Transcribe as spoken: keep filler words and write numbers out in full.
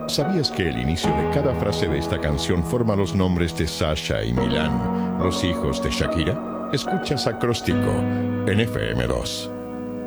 ¿Sabías que el inicio de cada frase de esta canción forma los nombres de Sasha y Milán, los hijos de Shakira? Escuchas Acróstico en F M dos.